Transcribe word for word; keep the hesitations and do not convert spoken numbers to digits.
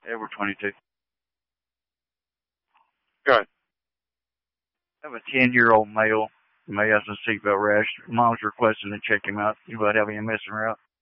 Edward twenty-two. Go ahead. I have a ten-year-old male who may have some seatbelt rash. Mom's requesting to check him out. You about having him messing around?